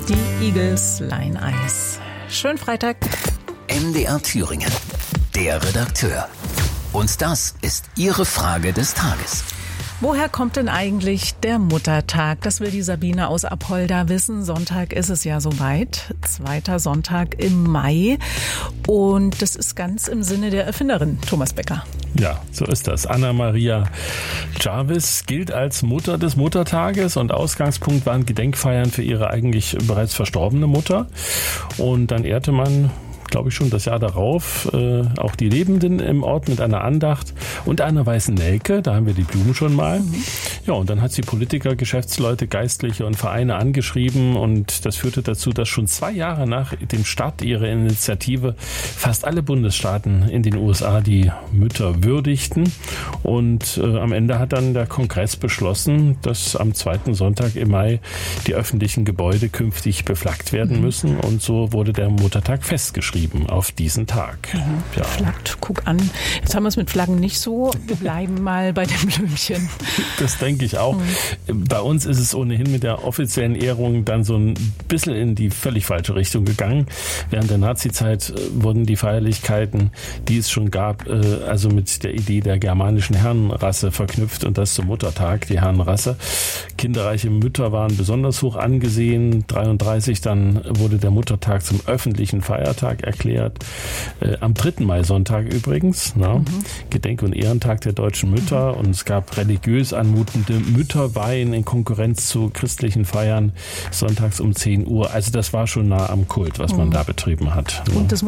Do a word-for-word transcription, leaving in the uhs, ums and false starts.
Die Eagles, Line Eis. Schönen Freitag. M D R Thüringen, der Redakteur. Und das ist Ihre Frage des Tages. Woher kommt denn eigentlich der Muttertag? Das will die Sabine aus Apolda wissen. Sonntag ist es ja soweit. Zweiter Sonntag im Mai. Und das ist ganz im Sinne der Erfinderin, Thomas Becker. Ja, so ist das. Anna-Maria Jarvis gilt als Mutter des Muttertages und Ausgangspunkt waren Gedenkfeiern für ihre eigentlich bereits verstorbene Mutter. Und dann ehrte man, glaube ich schon, das Jahr darauf äh, auch die Lebenden im Ort mit einer Andacht und einer weißen Nelke. Da haben wir die Blumen schon mal. Mhm. Ja, und dann hat sie Politiker, Geschäftsleute, Geistliche und Vereine angeschrieben und das führte dazu, dass schon zwei Jahre nach dem Start ihrer Initiative fast alle Bundesstaaten in den U S A die Mütter würdigten. Und äh, am Ende hat dann der Kongress beschlossen, dass am zweiten Sonntag im Mai die öffentlichen Gebäude künftig beflaggt werden mhm. müssen. Und so wurde der Muttertag festgeschrieben auf diesen Tag. Mhm. Ja. Flaggt, guck an. Jetzt haben wir es mit Flaggen nicht so. Wir bleiben mal bei den Blümchen. Das denke ich auch. Mhm. Bei uns ist es ohnehin mit der offiziellen Ehrung dann so ein bisschen in die völlig falsche Richtung gegangen. Während der Nazizeit wurden die Feierlichkeiten, die es schon gab, also mit der Idee der germanischen Herrenrasse verknüpft und das zum Muttertag, die Herrenrasse. Kinderreiche Mütter waren besonders hoch angesehen. dreiunddreißig dann wurde der Muttertag zum öffentlichen Feiertag erklärt. Äh, am dritten Mai-Sonntag übrigens, na, mhm. Gedenk- und Ehrentag der deutschen Mütter. Mhm. Und es gab religiös anmutende Mütterweihen in Konkurrenz zu christlichen Feiern, sonntags um zehn Uhr. Also das war schon nah am Kult, was mhm. man da betrieben hat. Und das